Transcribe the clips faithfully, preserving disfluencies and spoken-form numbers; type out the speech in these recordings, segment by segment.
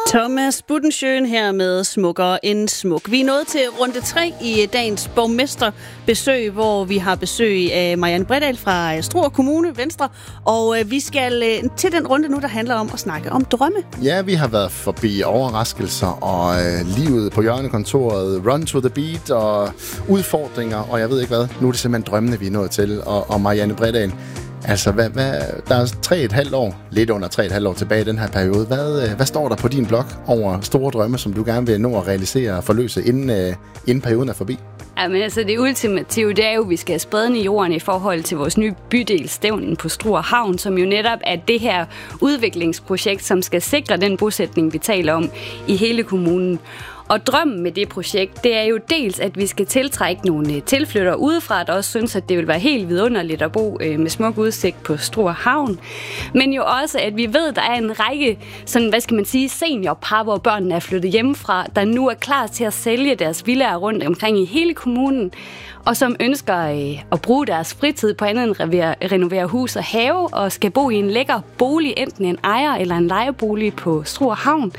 Thomas Budensjøen her med Smukkere end smuk. Vi er nået til runde tre i dagens borgmesterbesøg, hvor vi har besøg af Marianne Bredahl fra Struer Kommune, Venstre. Og vi skal til den runde nu, der handler om at snakke om drømme. Ja, vi har været forbi overraskelser og øh, livet på hjørnekontoret, run to the beat og udfordringer, og jeg ved ikke hvad. Nu er det simpelthen drømmene, vi er nået til. Og, og Marianne Bredahl, altså, hvad, hvad, der er tre et halvt år, lidt under tre et halvt år tilbage i den her periode. Hvad, hvad står der på din blog over store drømme, som du gerne vil nå at realisere og forløse, inden, inden perioden er forbi? Jamen altså, det ultimative, det er jo, at vi skal have spaden i jorden i forhold til vores nye bydel Stævnen på Struer Havn, som jo netop er det her udviklingsprojekt, som skal sikre den bosætning, vi taler om i hele kommunen. Og drømmen med det projekt, det er jo dels, at vi skal tiltrække nogle tilflyttere udefra, der også synes, at det vil være helt vidunderligt at bo med smuk udsigt på Struer Havn. Men jo også, at vi ved, at der er en række, sådan, hvad skal man sige, seniorpar, hvor børnene er flyttet hjemmefra, der nu er klar til at sælge deres villaer rundt omkring i hele kommunen, og som ønsker at bruge deres fritid på andet end at renovere hus og have, og skal bo i en lækker bolig, enten en ejer- eller en lejebolig på Struer Havn.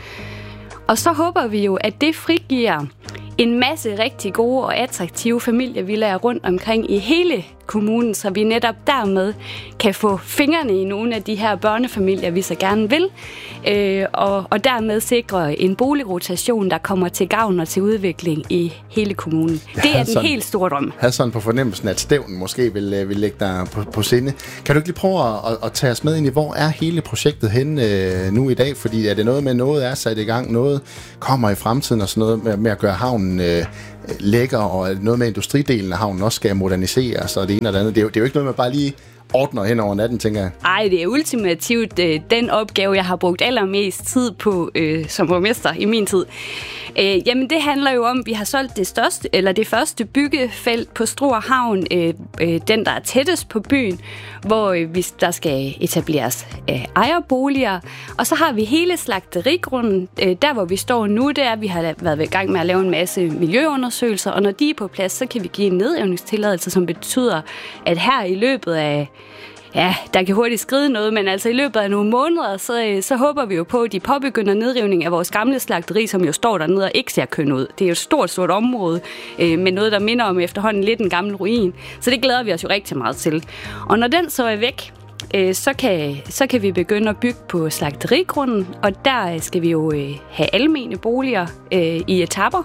Og så håber vi jo, at det frigiver en masse rigtig gode og attraktive familievillaer rundt omkring i hele kommunen, så vi netop dermed kan få fingrene i nogle af de her børnefamilier, vi så gerne vil, øh, og, og dermed sikre en boligrotation, der kommer til gavn og til udvikling i hele kommunen. Ja, det er den helt store drøm. Jeg havde sådan på fornemmelsen, at Stævnen måske vil, vil lægge dig på, på sinde. Kan du ikke lige prøve at, at, at tage os med ind i, hvor er hele projektet henne øh, nu i dag? Fordi er det noget med, noget er sat i gang, noget kommer i fremtiden og sådan noget med, med at gøre havnen øh, lækker, og noget med industridelen af havnen også skal moderniseres, og det ene og det andet. Det er jo, det er jo ikke noget med bare lige ordner hen over natten, tænker jeg. Ej, det er ultimativt øh, den opgave, jeg har brugt allermest tid på øh, som borgmester i min tid. Øh, jamen, det handler jo om, at vi har solgt det største, eller det første byggefelt på Struer Havn, øh, øh, den der er tættest på byen, hvor øh, vi, der skal etableres øh, ejerboliger. Og så har vi hele slagterigrunden. Øh, der, hvor vi står nu, det er, at vi har været i gang med at lave en masse miljøundersøgelser, og når de er på plads, så kan vi give en nedrivningstilladelse, som betyder, at her i løbet af Ja, der kan hurtigt skride noget, men altså i løbet af nogle måneder, så, så håber vi jo på, at de påbegynder nedrivning af vores gamle slagteri, som jo står dernede og ikke ser køn ud. Det er jo et stort, stort område øh, med noget, der minder om efterhånden lidt en gammel ruin. Så det glæder vi os jo rigtig meget til. Og når den så er væk, øh, så, kan, så kan vi begynde at bygge på slagterigrunden, og der skal vi jo øh, have almene boliger øh, i etapper.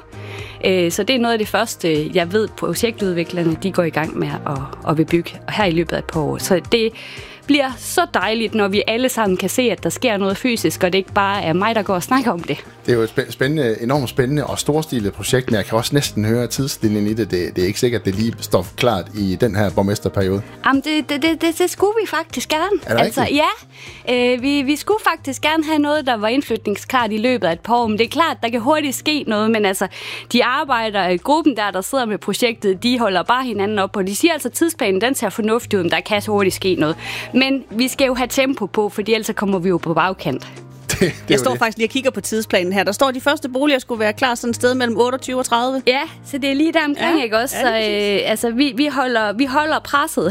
Så det er noget af det første, jeg ved, projektudviklerne de går i gang med at, at vil bygge her i løbet af et par år. Så det bliver så dejligt, når vi alle sammen kan se, at der sker noget fysisk, og det ikke bare er mig, der går og snakker om det. Det er jo et spændende, enormt spændende og storstilet projekt, men jeg kan også næsten høre tidslinjen i det. Det, det er ikke sikkert, at det lige står klart i den her borgmesterperiode. Jamen, det, det, det, det, det skulle vi faktisk gerne. Er det altså, rigtigt? Ja, øh, vi, vi skulle faktisk gerne have noget, der var indflytningsklart i løbet af et par år. Men det er klart, der kan hurtigt ske noget, men altså, de arbejder, gruppen der, der sidder med projektet, de holder bare hinanden op, og de siger altså, at tidsplanen, den ser fornuftig ud, men der kan så hurtigt ske noget. Men vi skal jo have tempo på, for ellers kommer vi jo på bagkant. Det, det jeg står det. faktisk lige og kigger på tidsplanen her. Der står, at de første boliger skulle være klar sådan et sted mellem otteogtyve og tredive. Ja, så det er lige der omkring, ja, ikke også? Så, øh, altså, vi, vi, holder, vi holder presset.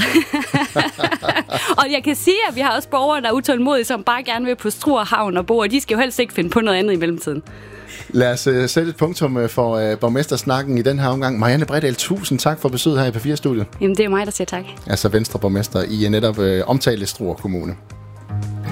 Og jeg kan sige, at vi har også borgere, der er utålmodige, som bare gerne vil på Struer Havn og bo, og de skal jo helst ikke finde på noget andet i mellemtiden. Lad os uh, sætte et punktum for uh, borgmestersnakken i den her omgang. Marianne Bredahl, tusind tak for besøget her i P fire-studiet. Jamen, det er mig, der siger tak. Altså Venstre borgmester i netop uh, omtale Struer Kommune.